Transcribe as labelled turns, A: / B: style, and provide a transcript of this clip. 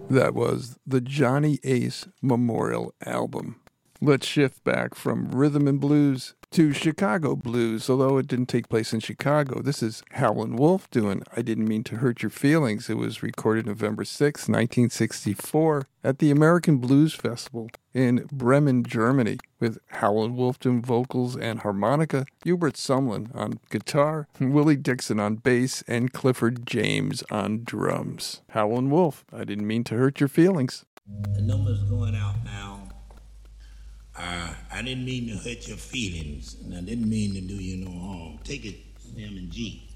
A: That was the Johnny Ace Memorial Album. Let's shift back from rhythm and blues to Chicago blues, although it didn't take place in Chicago. This is Howlin' Wolf doing I Didn't Mean to Hurt Your Feelings. It was recorded November 6, 1964 at the American Blues Festival in Bremen, Germany, with Howlin' Wolf doing vocals and harmonica, Hubert Sumlin on guitar, Willie Dixon on bass, and Clifford James on drums. Howlin' Wolf, I Didn't Mean to Hurt Your Feelings.
B: The number's going out now. I didn't mean to hurt your feelings, and I didn't mean to do you no harm. Take it, Sam and G.